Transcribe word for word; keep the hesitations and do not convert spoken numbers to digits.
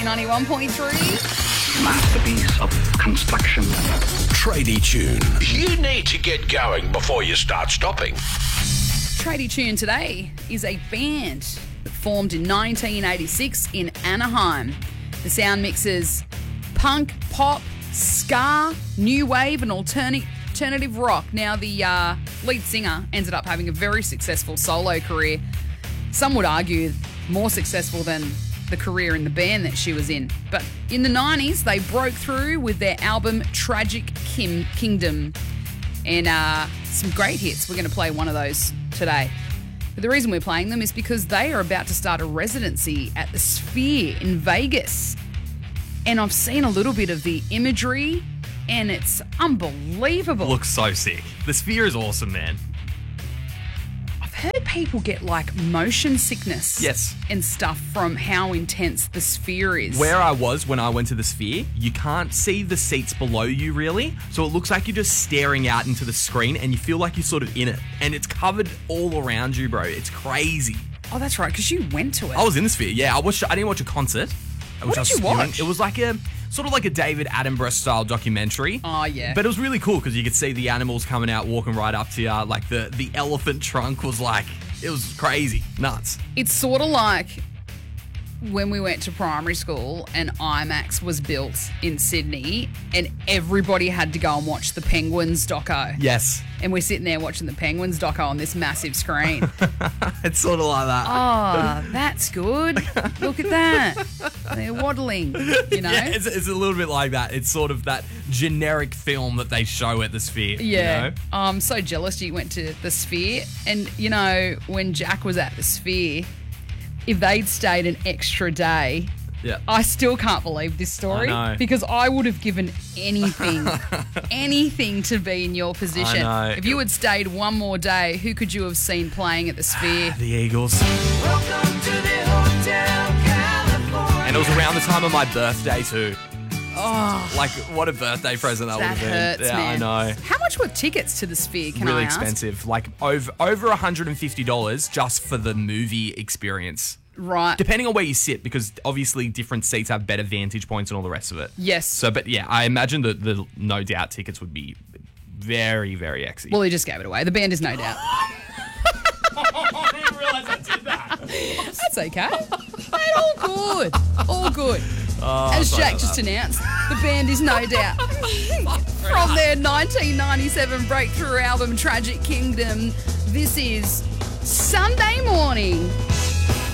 ninety-one point three. Masterpiece of construction. Tradie Tune. You need to get going before you start stopping. Tradie Tune today is a band that formed in nineteen eighty-six in Anaheim. The sound mixes punk, pop, ska, new wave and alternate, alternative rock. Now, the uh, lead singer ended up having a very successful solo career. Some would argue more successful than the career in the band that she was in. But in the nineties, they broke through with their album Tragic Kim- Kingdom. And uh, some great hits. We're going to play one of those today. But the reason we're playing them is because they are about to start a residency at the Sphere in Vegas. And I've seen a little bit of the imagery, and it's unbelievable. Looks so sick. The Sphere is awesome, man. I've heard people get like motion sickness Yes. and stuff from how intense the Sphere is. Where I was when I went to the Sphere, you can't see the seats below you really, so it looks like you're just staring out into the screen and you feel like you're sort of in it, and it's covered all around you, bro. It's crazy. Oh, that's right, because you went to it. I was in the Sphere, yeah. I watched. I didn't watch a concert. What did you spewing. watch? It was like a sort of like a David Attenborough style documentary. Oh, yeah. But it was really cool because you could see the animals coming out, walking right up to you. Like the the elephant trunk was like, it was crazy, nuts. It's sort of like when we went to primary school and IMAX was built in Sydney and everybody had to go and watch the Penguins doco. Yes, And we're sitting there watching the Penguins doco on this massive screen. it's sort of like that. Oh, that's good. Look at that. They're waddling, you know? Yeah, it's, it's a little bit like that. It's sort of that generic film that they show at the Sphere. Yeah. You know? I'm so jealous you went to the Sphere. And, you know, when Jack was at the Sphere, if they'd stayed an extra day, Yeah. I still can't believe this story I know. because I would have given anything, anything to be in your position. I know. If you had stayed one more day, who could you have seen playing at the Sphere? The Eagles. Welcome to the Hotel California. And it was around the time of my birthday too. Oh, like what a birthday present that, That would have hurts, been. Yeah, man. I know. How much were tickets to the Sphere, can Really I ask? expensive. Like over over one hundred fifty dollars just for the movie experience. Right. Depending on where you sit, because obviously different seats have better vantage points and all the rest of it. Yes. So, but yeah, I imagine that the No Doubt tickets would be very, very exy. Well, he just gave it away. The band is No Doubt. I didn't realise I did that. That's okay. Mate, all good. All good. Oh, As sorry Jack about just that. announced, the band is No Doubt. From their nineteen ninety-seven breakthrough album, Tragic Kingdom, this is Sunday Morning.